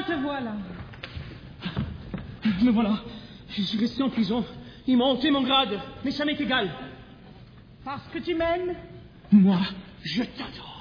te voilà. Me voilà. Je suis resté en prison. Ils m'ont ôté mon grade, mais ça m'est égal. Parce que tu m'aimes? Moi, je t'adore.